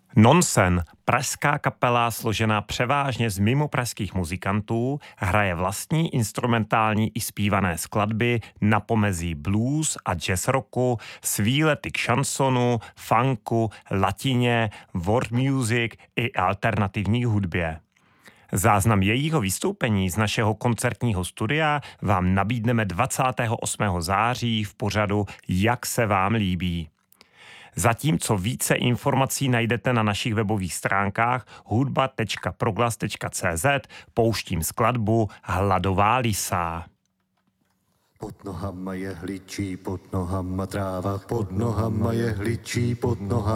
Nonsen, pražská kapela složená převážně z mimopražských muzikantů, hraje vlastní instrumentální i zpívané skladby na pomezí blues a jazz rocku s výlety k šansonu, funku, latině, world music i alternativní hudbě. Záznam jejího vystoupení z našeho koncertního studia vám nabídneme 28. září v pořadu Jak se vám líbí. Zatímco více informací najdete na našich webových stránkách hudba.proglas.cz, pouštím skladbu Hladová lisa. Pod nohama je hličí, pod nohama tráva, pod nohama je hličí, pod nohama